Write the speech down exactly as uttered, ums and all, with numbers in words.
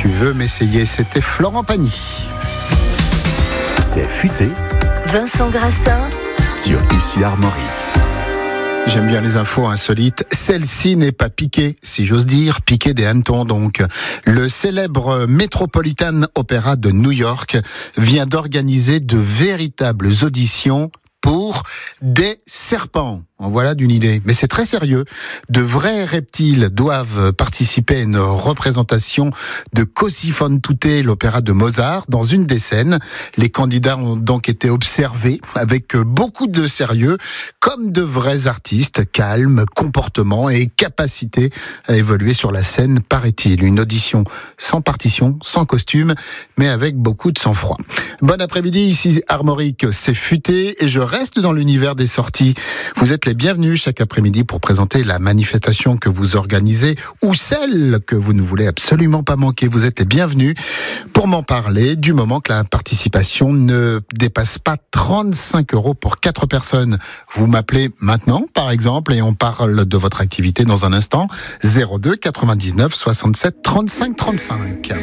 tu veux m'essayer, c'était Florent Pagny. C'est futé. Vincent Grassin Sur Ici Armorique. J'aime bien les infos insolites. Celle-ci n'est pas piquée, si j'ose dire, piquée des hannetons donc. Le célèbre Metropolitan Opera de New York vient d'organiser de véritables auditions pour des serpents. En voilà d'une idée. Mais c'est très sérieux. De vrais reptiles doivent participer à une représentation de Così fan tutte, l'opéra de Mozart, dans une des scènes. Les candidats ont donc été observés avec beaucoup de sérieux, comme de vrais artistes, calmes, comportement et capacité à évoluer sur la scène, paraît-il. Une audition sans partition, sans costume, mais avec beaucoup de sang-froid. Bon après-midi, ici Armorique, c'est futé et je reste dans l'univers des sorties. Vous êtes les bienvenus chaque après-midi pour présenter la manifestation que vous organisez ou celle que vous ne voulez absolument pas manquer. Vous êtes les bienvenus pour m'en parler du moment que la participation ne dépasse pas trente-cinq euros pour quatre personnes. Vous m'appelez maintenant, par exemple, et on parle de votre activité dans un instant. zéro deux quatre-vingt-dix-neuf soixante-sept trente-cinq trente-cinq.